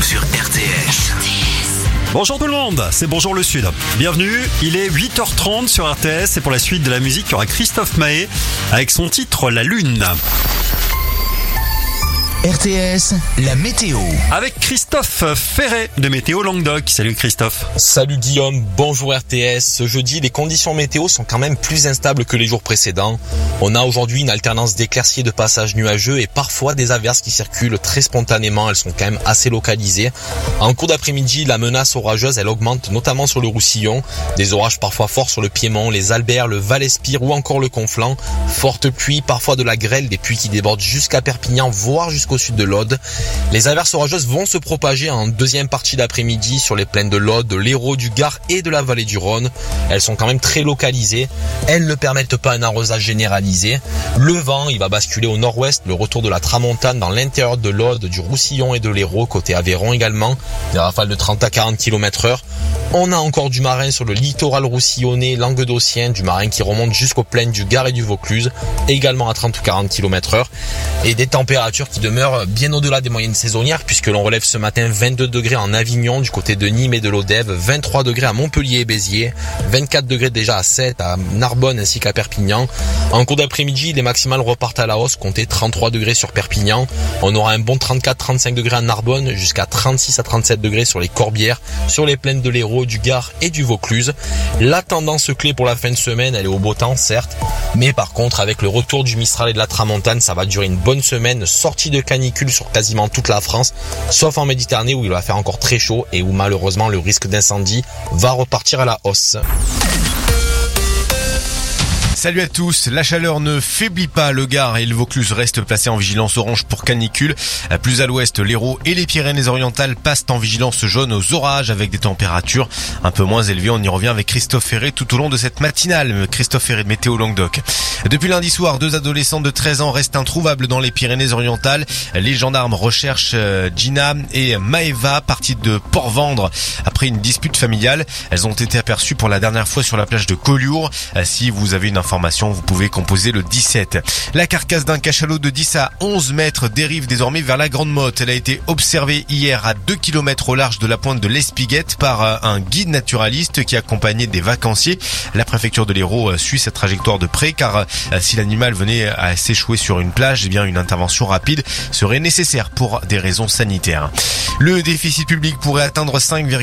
sur RTS. Bonjour tout le monde, c'est Bonjour le Sud. Bienvenue, il est 8h30 sur RTS et pour la suite de la musique, il y aura Christophe Maé avec son titre La Lune. RTS, la météo. Avec Christophe Ferret de Météo Languedoc. Salut Christophe. Salut Guillaume, bonjour RTS. Ce jeudi, les conditions météo sont quand même plus instables que les jours précédents. On a aujourd'hui une alternance d'éclaircies et de passages nuageux et parfois des averses qui circulent très spontanément. Elles sont quand même assez localisées. En cours d'après-midi, la menace orageuse, elle augmente notamment sur le Roussillon. Des orages parfois forts sur le Piémont, les Albert, le Val-Espire ou encore le Conflent. Forte pluie, parfois de la grêle, des pluies qui débordent jusqu'à Perpignan, voire jusqu'au sud de l'Aude. Les averses orageuses vont se propager en deuxième partie d'après-midi sur les plaines de l'Aude, de l'Hérault, du Gard et de la vallée du Rhône. Elles sont quand même très localisées. Elles ne permettent pas un arrosage généralisé. Le vent, il va basculer au nord-ouest, le retour de la tramontane dans l'intérieur de l'Aude, du Roussillon et de l'Hérault, côté Aveyron également. Des rafales de 30 à 40 km/h. On a encore du marin sur le littoral roussillonnais, languedocien, du marin qui remonte jusqu'aux plaines du Gard et du Vaucluse, également à 30 ou 40 km/h. Et des températures qui demeurent bien au-delà des moyennes saisonnières, puisque l'on relève ce matin 22 degrés en Avignon, du côté de Nîmes et de l'Odève, 23 degrés à Montpellier et Béziers, 24 degrés déjà à Sète, à Narbonne ainsi qu'à Perpignan. En cours d'après-midi, les maximales repartent à la hausse, comptez 33 degrés sur Perpignan. On aura un bon 34-35 degrés à Narbonne, jusqu'à 36 à 37 degrés sur les Corbières, sur les plaines de l'Hérault, du Gard et du Vaucluse. La tendance clé pour la fin de semaine, elle est au beau temps, certes, mais par contre, avec le retour du Mistral et de la Tramontane, ça va durer une bonne semaine, sortie de canicule sur quasiment toute la France, sauf en Méditerranée où il va faire encore très chaud et où malheureusement le risque d'incendie va repartir à la hausse. Salut à tous, la chaleur ne faiblit pas, le Gard et le Vaucluse restent placés en vigilance orange pour canicule. Plus à l'ouest, l'Hérault et les Pyrénées-Orientales passent en vigilance jaune aux orages avec des températures un peu moins élevées. On y revient avec Christophe Ferret tout au long de cette matinale. Christophe Ferret de Météo Languedoc. Depuis lundi soir, 2 adolescents de 13 ans restent introuvables dans les Pyrénées-Orientales. Les gendarmes recherchent Gina et Maëva, parties de Port-Vendre après une dispute familiale. Elles ont été aperçues pour la dernière fois sur la plage de Collioure. Si vous avez une information, vous pouvez composer le 17. La carcasse d'un cachalot de 10 à 11 mètres dérive désormais vers la Grande Motte. Elle a été observée hier à 2 km au large de la pointe de l'Espiguette par un guide naturaliste qui accompagnait des vacanciers. La préfecture de l'Hérault suit cette trajectoire de près car si l'animal venait à s'échouer sur une plage, eh bien une intervention rapide serait nécessaire pour des raisons sanitaires. Le déficit public pourrait atteindre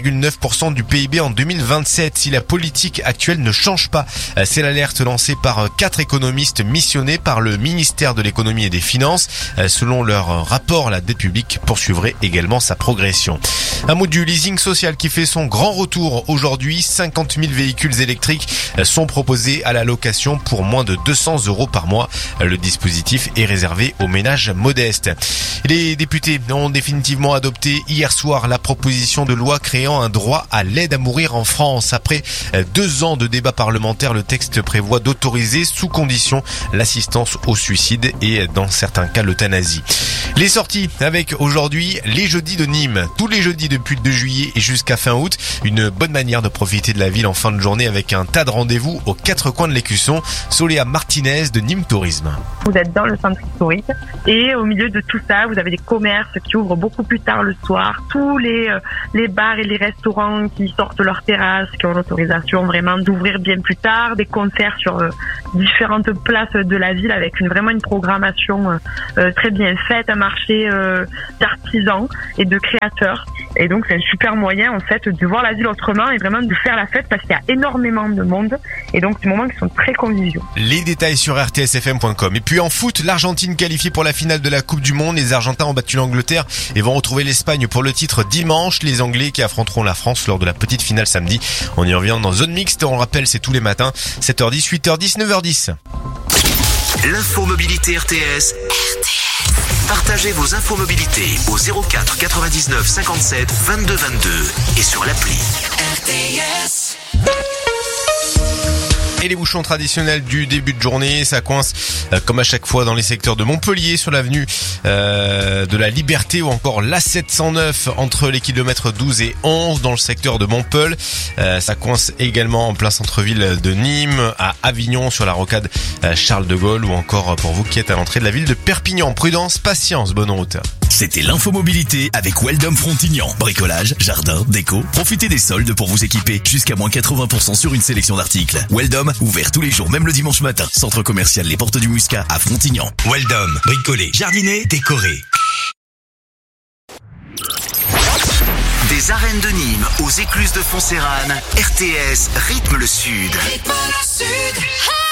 5,9% du PIB en 2027 si la politique actuelle ne change pas. C'est l'alerte lancée par 4 économistes missionnés par le ministère de l'économie et des finances. Selon leur rapport, la dette publique poursuivrait également sa progression. Un mot du leasing social qui fait son grand retour aujourd'hui. 50 000 véhicules électriques sont proposés à la location pour moins de 200 € par mois. Le dispositif est réservé aux ménages modestes. Les députés ont définitivement adopté hier soir la proposition de loi créant un droit à l'aide à mourir en France. Après 2 ans de débat parlementaire, le texte prévoit d'autoriser sous condition l'assistance au suicide et dans certains cas l'euthanasie. Les sorties avec aujourd'hui les jeudis de Nîmes. Tous les jeudis depuis le 2 juillet et jusqu'à fin août. Une bonne manière de profiter de la ville en fin de journée avec un tas de rendez-vous aux 4 coins de l'Écusson. Soléa Martinez de Nîmes Tourisme. Vous êtes dans le centre historique et au milieu de tout ça, vous avez des commerces qui ouvrent beaucoup plus tard le soir. Tous les bars et les restaurants qui sortent leurs terrasses, qui ont l'autorisation vraiment d'ouvrir bien plus tard. Des concerts sur différentes places de la ville avec vraiment une programmation très bien faite, un marché d'artisans et de créateurs. Et donc c'est un super moyen en fait de voir la ville autrement et vraiment de faire la fête parce qu'il y a énormément de monde et donc des moments qui sont très conviviaux. Les détails sur rtsfm.com. Et puis en foot, l'Argentine qualifiée pour la finale de la Coupe du Monde. Les Argentins ont battu l'Angleterre et vont retrouver l'Espagne pour le titre dimanche. Les Anglais qui affronteront la France lors de la petite finale samedi. On y revient dans Zone Mixte. On le rappelle, c'est tous les matins, 7h10, 8h10, 9h10. L'info mobilité RTS. Partagez vos infos mobilité au 04 99 57 22 22 et sur l'appli RTS. Et les bouchons traditionnels du début de journée, ça coince comme à chaque fois dans les secteurs de Montpellier, sur l'avenue de la Liberté ou encore l'A709 entre les kilomètres 12 et 11 dans le secteur de Montpeul. Ça coince également en plein centre-ville de Nîmes, à Avignon sur la rocade Charles de Gaulle ou encore pour vous qui êtes à l'entrée de la ville de Perpignan. Prudence, patience, bonne route. C'était l'infomobilité avec Weldom Frontignan. Bricolage, jardin, déco. Profitez des soldes pour vous équiper. Jusqu'à moins 80% sur une sélection d'articles. Weldom, ouvert tous les jours, même le dimanche matin. Centre commercial Les Portes du Muscat à Frontignan. Weldom, bricoler, jardiner, décorer. Des arènes de Nîmes aux écluses de Foncérane, RTS rythme le Sud. Rythme le Sud.